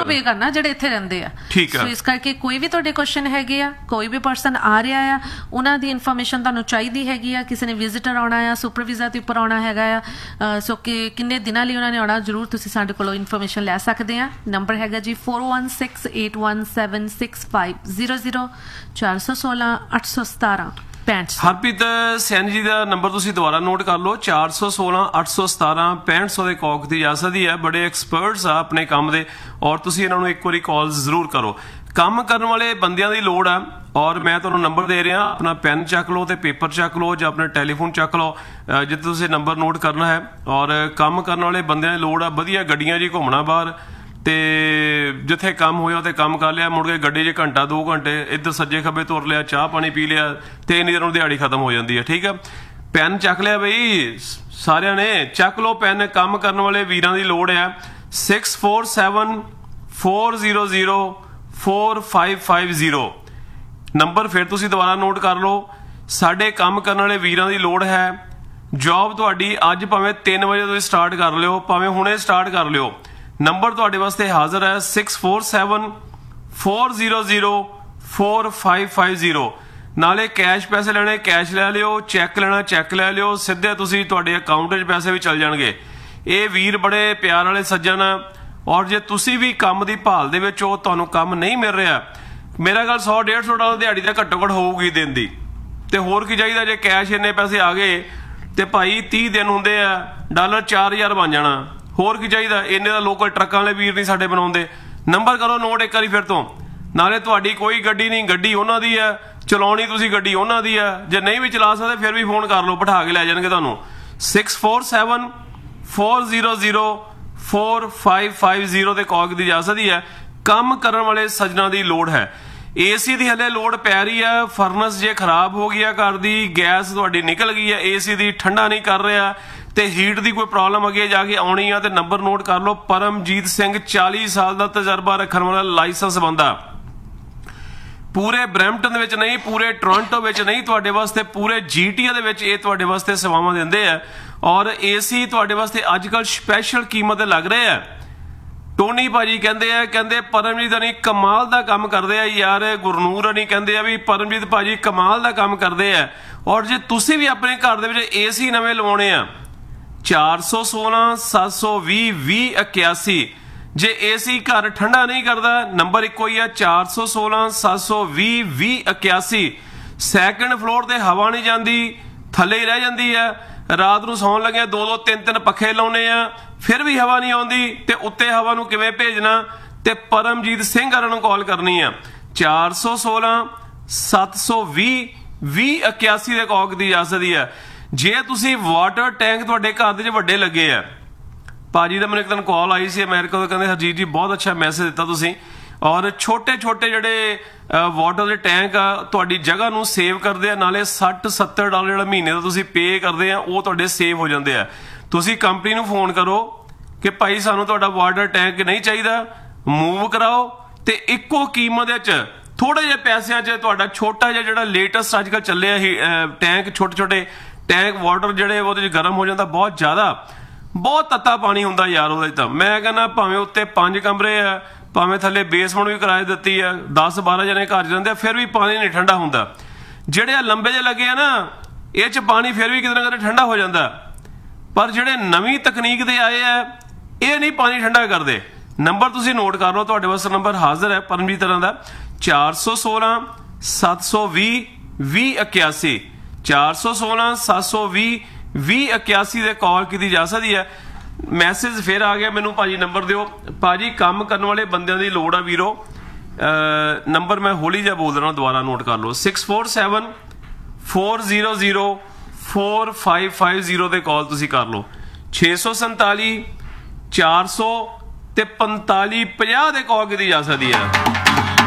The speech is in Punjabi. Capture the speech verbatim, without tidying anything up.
ਨੂੰ ਪੇ ਕਰਨਾ ਜਿਹੜੇ ਇੱਥੇ ਰਹਿੰਦੇ ਆ। ਠੀਕ ਹੈ। ਸੋ ਇਸ ਕਰਕੇ ਕੋਈ ਵੀ ਤੁਹਾਡੇ ਕੁਐਸਚਨ ਹੈਗੇ ਆ, ਕੋਈ ਵੀ ਪਰਸਨ ਆ ਰਿਹਾ ਆ, ਉਹਨਾਂ ਦੀ ਇਨਫੋਰਮੇਸ਼ਨ ਤੁਹਾਨੂੰ ਚਾਹੀਦੀ ਹੈਗੀ ਆ, ਕਿਸੇ ਨੇ ਵਿਜ਼ਿਟਰ ਆਉਣਾ ਆ, ਸੁਪਰ ਵੀਜ਼ਾ ਦੇ ਉੱਪਰ ਆਉਣਾ ਹੈਗਾ ਆ, ਸੋ ਕਿ ਕਿੰਨੇ ਦਿਨਾਂ ਲਈ ਉਹਨਾਂ ਨੇ ਆਉਣਾ, ਜ਼ਰੂਰ ਤੁਸੀਂ ਸਾਡੇ ਕੋਲੋਂ ਇਨਫੋਰਮੇਸ਼ਨ ਲੈ ਸਕਦੇ ਆ। ਨੰਬਰ ਹੈਗਾ ਜੀ four one six eight one seven six five zero zero ਚਾਰ ਸੌ ਸੋਲਾਂ ਅੱਠ ਸੌ ਸਤਾਰਾਂ ਪੈਂਹਠ। ਹਰਪ੍ਰੀਤ ਸੈਣੀ ਜੀ ਦਾ ਨੰਬਰ ਤੁਸੀਂ ਦੁਬਾਰਾ ਨੋਟ ਕਰ ਲਓ, ਚਾਰ ਸੌ ਸੋਲਾਂ ਅੱਠ ਸੌ ਸਤਾਰਾਂ ਪੈਂਹਠ ਸੌ ਦੇ ਕੌਕ ਦੀ ਜਾ ਸਕਦੀ ਹੈ। ਬੜੇ ਐਕਸਪਰਟਸ ਆ ਆਪਣੇ ਕੰਮ ਦੇ, ਔਰ ਤੁਸੀਂ ਇਹਨਾਂ ਨੂੰ ਇੱਕ ਵਾਰੀ ਕਾਲ ਜ਼ਰੂਰ ਕਰੋ। ਕੰਮ ਕਰਨ ਵਾਲੇ ਬੰਦਿਆਂ ਦੀ ਲੋੜ ਆ, ਔਰ ਮੈਂ ਤੁਹਾਨੂੰ ਨੰਬਰ ਦੇ ਰਿਹਾ, ਆਪਣਾ ਪੈਨ ਚੱਕ ਲਓ ਤੇ ਪੇਪਰ ਚੱਕ ਲਓ ਜਾਂ ਆਪਣਾ ਟੈਲੀਫੋਨ ਚੱਕ ਲਓ, ਜਿੱਥੇ ਤੁਸੀਂ ਨੰਬਰ ਨੋਟ ਕਰਨਾ ਹੈ। ਔਰ ਕੰਮ ਕਰਨ ਵਾਲੇ ਬੰਦਿਆਂ ਦੀ ਲੋੜ ਆ, ਵਧੀਆ ਗੱਡੀਆਂ ਜੀ ਘੁੰਮਣਾ ਬਾਹਰ, ਤੇ ਜਿੱਥੇ ਕੰਮ ਹੋਇਆ ਤੇ ਕੰਮ ਕਰ ਲਿਆ, ਮੁੜ ਕੇ ਗੱਡੀ 'ਚ ਘੰਟਾ ਦੋ ਘੰਟੇ ਇੱਧਰ ਸੱਜੇ ਖੱਬੇ ਤੁਰ ਲਿਆ, ਚਾਹ ਪਾਣੀ ਪੀ ਲਿਆ, ਤੇ ਇੰਨੀ ਦੇਰ ਨੂੰ ਦਿਹਾੜੀ ਖਤਮ ਹੋ ਜਾਂਦੀ ਹੈ। ਠੀਕ ਹੈ, ਪੈਨ ਚੱਕ ਲਿਆ ਬਈ ਸਾਰਿਆਂ ਨੇ, ਚੱਕ ਲਓ ਪੈਨ। ਕੰਮ ਕਰਨ ਵਾਲੇ ਵੀਰਾਂ ਦੀ ਲੋੜ ਆ। Six four seven four zero zero four five five zero number ਫਿਰ ਤੁਸੀਂ ਦੁਬਾਰਾ ਨੋਟ ਕਰ ਲਓ। ਸਾਡੇ ਕੰਮ ਕਰਨ ਵਾਲੇ ਵੀਰਾਂ ਦੀ ਲੋੜ ਹੈ। ਜੌਬ ਤੁਹਾਡੀ ਅੱਜ ਭਾਵੇਂ ਤਿੰਨ ਵਜੇ ਤੁਸੀਂ ਸਟਾਰਟ ਕਰ ਲਿਓ, ਭਾਵੇਂ ਹੁਣੇ ਸਟਾਰਟ ਕਰ ਲਿਓ, ਨੰਬਰ ਤੁਹਾਡੇ ਵਾਸਤੇ ਹਾਜ਼ਰ ਹੈ six four seven four zero zero four five five zero. ਨਾਲੇ ਕੈਸ਼ ਪੈਸੇ ਲੈਣੇ ਕੈਸ਼ ਲੈ ਲਿਓ, ਚੈੱਕ ਲੈਣਾ ਚੈੱਕ ਲੈ ਲਿਓ, ਸਿੱਧੇ ਤੁਸੀਂ ਤੁਹਾਡੇ ਅਕਾਊਂਟ 'ਚ ਪੈਸੇ ਵੀ ਚੱਲ ਜਾਣਗੇ। ਇਹ ਵੀਰ ਬੜੇ ਪਿਆਰ ਵਾਲੇ ਸੱਜਣ ਆ। ਔਰ ਜੇ ਤੁਸੀਂ ਵੀ ਕੰਮ ਦੀ ਭਾਲ ਦੇ ਵਿੱਚ ਹੋ, ਤੁਹਾਨੂੰ ਕੰਮ ਨਹੀਂ ਮਿਲ ਰਿਹਾ, ਮੇਰਾ ਗੱਲ ਸੌ ਡੇਢ ਸੌ ਡਾਲਰ ਦਿਹਾੜੀ ਤਾਂ ਘੱਟੋ ਘੱਟ ਹੋਊਗੀ ਦਿਨ ਦੀ, ਤੇ ਹੋਰ ਕੀ ਚਾਹੀਦਾ। ਜੇ ਕੈਸ਼ ਇੰਨੇ ਪੈਸੇ ਆ ਗਏ ਤੇ ਭਾਈ ਤੀਹ ਦਿਨ ਹੁੰਦੇ ਆ, ਡਾਲਰ ਚਾਰ ਹਜ਼ਾਰ ਬਣ ਜਾਣਾ, ਹੋਰ ਕੀ ਚਾਹੀਦਾ। ਇੰਨੇ ਦਾ ਲੋਕਲ ਟਰੱਕਾਂ ਵਾਲੇ ਵੀਰ ਨਹੀਂ ਸਾਡੇ ਬਣਾਉਂਦੇ। ਨੰਬਰ ਕਰੋ ਨੋਟ ਇੱਕ ਵਾਰੀ ਫਿਰ ਤੋਂ। ਨਾਲੇ ਤੁਹਾਡੀ ਕੋਈ ਗੱਡੀ ਨਹੀਂ, ਗੱਡੀ ਉਹਨਾਂ ਦੀ ਹੈ, ਚਲਾਉਣੀ ਤੁਸੀਂ ਗੱਡੀ ਉਹਨਾਂ ਦੀ ਹੈ। ਜੇ ਨਹੀਂ ਵੀ ਚਲਾ ਸਕਦੇ ਫਿਰ ਵੀ ਫੋਨ ਕਰ ਲਓ, ਬਿਠਾ ਕੇ ਲੈ ਜਾਣਗੇ ਤੁਹਾਨੂੰ। Six four seven four zero zero four five five zero ਤੇ ਕਾਲ ਕੀਤੀ ਜਾ ਸਕਦੀ ਹੈ। ਕੰਮ ਕਰਨ ਵਾਲੇ ਸੱਜਣਾ ਦੀ ਲੋੜ ਹੈ। ਏਸੀ ਦੀ ਹਲੇ ਲੋੜ ਪੈ ਰਹੀ ਹੈ। ਫਰਨਸ ਜੇ ਖਰਾਬ ਹੋ ਗਈ ਆ ਘਰ ਦੀ, ਗੈਸ ਤੁਹਾਡੀ ਨਿਕਲ ਗਈ ਹੈ ਏਸੀ ਦੀ, ਠੰਡਾ ਨਹੀਂ ਕਰ ਰਿਹਾ, ਤੇ ਹੀਟ ਦੀ ਕੋਈ ਪ੍ਰੋਬਲਮ ਅੱਗੇ ਜਾ ਕੇ ਆਉਣੀ ਆ, ਤੇ ਨੰਬਰ ਨੋਟ ਕਰ ਲਓ। ਪਰਮਜੀਤ ਸਿੰਘ ਚਾਲੀ ਸਾਲ ਦਾ ਤਜਰਬਾ ਰੱਖਣ ਵਾਲਾ ਲਾਇਸੈਂਸ ਬੰਦਾ, ਪੂਰੇ ਬਰੈਂਪਟਨ ਦੇ ਵਿੱਚ ਨਹੀਂ, ਪੂਰੇ ਟੋਰਾਂਟੋ ਵਿੱਚ ਨਹੀਂ, ਤੁਹਾਡੇ ਵਾਸਤੇ ਪੂਰੇ ਜੀਟੀਏ ਦੇ ਵਿੱਚ ਇਹ ਤੁਹਾਡੇ ਵਾਸਤੇ ਸੇਵਾਵਾਂ ਦਿੰਦੇ ਆ। ਔਰ ਏਸੀ ਤੁਹਾਡੇ ਵਾਸਤੇ ਅੱਜ ਕੱਲ੍ਹ ਸਪੈਸ਼ਲ ਕੀਮਤ ਤੇ ਲੱਗ ਰਹੇ ਆ। ਟੋਨੀ ਭਾਜੀ ਕਹਿੰਦੇ ਆ, ਕਹਿੰਦੇ ਪਰਮਜੀਤ ਨਹੀਂ ਕਮਾਲ ਦਾ ਕੰਮ ਕਰਦੇ ਆ ਯਾਰ। ਗੁਰਨੂਰ ਨਹੀਂ ਕਹਿੰਦੇ ਆ ਵੀ ਪਰਮਜੀਤ ਭਾਜੀ ਕਮਾਲ ਦਾ ਕੰਮ ਕਰਦੇ ਆ। ਔਰ ਜੇ ਤੁਸੀਂ ਵੀ ਆਪਣੇ ਘਰ ਦੇ ਵਿੱਚ ਏਸੀ ਨਵੇਂ ਲਵਾਉਣੇ ਆ, ਚਾਰ ਸੌ ਸੋਲਾਂ ਸੱਤ ਸੌ ਵੀਹ ਵੀਹ ਇਕਿਆਸੀ। ਜੇ ਏਸੀ ਘਰ ਠੰਡਾ ਨਹੀਂ ਕਰਦਾ, ਨੰਬਰ ਇੱਕੋ ਹੀ ਆ, ਚਾਰ ਸੌ ਸੋਲਾਂ ਸੱਤ ਸੌ ਵੀਹ ਵੀਹ ਇਕਿਆਸੀ। ਸੈਕਿੰਡ ਫਲੋਰ ਤੇ ਹਵਾ ਨਹੀਂ ਜਾਂਦੀ, ਥੱਲੇ ਹੀ ਰਹਿ ਜਾਂਦੀ ਆ। ਰਾਤ ਨੂੰ ਸੌਣ ਲੱਗਿਆ ਦੋ ਦੋ ਤਿੰਨ ਤਿੰਨ ਪੱਖੇ ਲਾਉਣੇ ਆ, ਫਿਰ ਵੀ ਹਵਾ ਨਹੀਂ ਆਉਂਦੀ, ਤੇ ਉੱਤੇ ਹਵਾ ਨੂੰ ਕਿਵੇਂ ਭੇਜਣਾ, ਤੇ ਪਰਮਜੀਤ ਸਿੰਘ ਹਰਾਂ ਨੂੰ ਕਾਲ ਕਰਨੀ ਆ। ਚਾਰ ਸੌ ਸੋਲਾਂ ਸੱਤ ਸੌ ਵੀਹ ਵੀਹ ਇਕਿਆਸੀ ਦੇ ਕਾਲ ਕੀਤੀ ਜਾ ਸਕਦੀ ਹੈ। ਜੇ ਤੁਸੀਂ ਵਾਟਰ ਟੈਂਕ ਤੁਹਾਡੇ ਘਰ ਦੇ 'ਚ ਵੱਡੇ ਲੱਗੇ ਆ, ਭਾਜੀ ਦਾ ਮੈਨੂੰ ਇੱਕ ਦਿਨ ਕਾਲ ਆਈ ਸੀ ਅਮਰੀਕਾ ਤੋਂ, ਕਹਿੰਦੇ ਹਰਜੀਤ ਜੀ ਬਹੁਤ ਅੱਛਾ ਮੈਸੇਜ ਦਿੱਤਾ ਤੁਸੀਂ। ਔਰ ਛੋਟੇ ਛੋਟੇ ਜਿਹੜੇ ਵਾਟਰ ਦੇ ਟੈਂਕ ਆ ਤੁਹਾਡੀ ਜਗ੍ਹਾ ਨੂੰ ਸੇਵ ਕਰਦੇ ਆ, ਨਾਲੇ ਸੱਠ ਸੱਤਰ ਡਾਲਰ ਜਿਹੜਾ ਮਹੀਨੇ ਦਾ ਤੁਸੀਂ ਪੇ ਕਰਦੇ ਆ ਉਹ ਤੁਹਾਡੇ ਸੇਵ ਹੋ ਜਾਂਦੇ ਆ। ਤੁਸੀਂ ਕੰਪਨੀ ਨੂੰ ਫੋਨ ਕਰੋ ਕਿ ਭਾਈ ਸਾਨੂੰ ਤੁਹਾਡਾ ਵਾਟਰ ਟੈਂਕ ਨਹੀਂ ਚਾਹੀਦਾ, ਮੂਵ ਕਰਾਓ, ਤੇ ਇੱਕੋ ਕੀਮਤ ਵਿੱਚ ਥੋੜੇ ਜਿਹੇ ਪੈਸਿਆਂ 'ਚ ਤੁਹਾਡਾ ਛੋਟਾ ਜਿਹਾ ਜਿਹੜਾ ਲੇਟੈਸਟ ਅੱਜ ਕੱਲ੍ਹ ਚੱਲਿਆ ਹੀ ਟੈਂਕ, ਛੋਟੇ ਛੋਟੇ ਟੈਂਕ ਵਾਟਰ ਜਿਹੜੇ ਉਹਦੇ 'ਚ ਗਰਮ ਹੋ ਜਾਂਦਾ ਬਹੁਤ ਜ਼ਿਆਦਾ, ਬਹੁਤ ਤੱਤਾ ਪਾਣੀ ਹੁੰਦਾ ਯਾਰ ਉਹਦੇ 'ਚ। ਤਾਂ ਮੈਂ ਕਹਿੰਦਾ ਭਾਵੇਂ ਉੱਤੇ ਪੰਜ ਕਮਰੇ ਆ, ਭਾਵੇਂ ਥੱਲੇ ਬੇਸਮੈਂਟ ਵੀ ਕਿਰਾਏ ਦਿੱਤੀ ਆ, ਦਸ ਬਾਰਾਂ ਜਣੇ ਘਰ ਜਾਂਦੇ ਆ, ਫਿਰ ਵੀ ਪਾਣੀ ਨਹੀਂ ਠੰਡਾ ਹੁੰਦਾ। ਜਿਹੜੇ ਆ ਲੰਬੇ ਜਿਹੇ ਲੱਗੇ ਆ ਨਾ, ਇਹ 'ਚ ਪਾਣੀ ਫਿਰ ਵੀ ਕਿਤੇ ਨਾ ਕਿਤੇ ਠੰਡਾ ਹੋ ਜਾਂਦਾ। ਪਰ ਜਿਹੜੇ ਨਵੀਂ ਤਕਨੀਕ ਦੇ ਆਏ ਆ, ਇਹ ਨਹੀਂ ਪਾਣੀ ਠੰਡਾ ਕਰਦੇ। ਨੰਬਰ ਤੁਸੀਂ ਨੋਟ ਕਰ ਲਓ, ਤੁਹਾਡੇ ਵਾਸਤੇ ਨੰਬਰ ਹਾਜ਼ਰ ਹੈ ਪਰਮਜੀਤ ਤਰ੍ਹਾਂ ਦਾ, ਚਾਰ ਸੌ ਸੋਲਾਂ ਸੱਤ ਸੌ ਵੀਹ ਵੀਹ ਇਕਿਆਸੀ। ਚਾਰ ਸੌ ਸੋਲਾਂ ਸੱਤ ਸੌ ਵੀਹ ਵੀਹ ਇਕਿਆਸੀ ਦੇ ਕਾਲ ਕੀਤੀ ਜਾ ਸਕਦੀ ਹੈ। ਮੈਸੇਜ ਫਿਰ ਆ ਗਿਆ ਮੈਨੂੰ, ਭਾਜੀ ਨੰਬਰ ਦਿਓ। ਭਾਜੀ ਕੰਮ ਕਰਨ ਵਾਲੇ ਬੰਦਿਆਂ ਦੀ ਲੋੜ ਆ ਵੀਰੋ। ਨੰਬਰ ਮੈਂ ਹੌਲੀ ਜਿਹਾ ਬੋਲ ਰਿਹਾ, ਦੁਬਾਰਾ ਨੋਟ ਕਰ ਲਓ, six four seven four zero zero four five five zero ਦੇ ਕਾਲ ਤੁਸੀਂ ਕਰ ਲਓ। ਛੇ ਸੌ ਸੰਤਾਲੀ ਚਾਰ ਸੌ ਤੇ ਪੰਤਾਲੀ ਪੰਜਾਹ ਦੇ ਕਾਲ ਕੀਤੀ ਜਾ ਸਕਦੀ ਹੈ।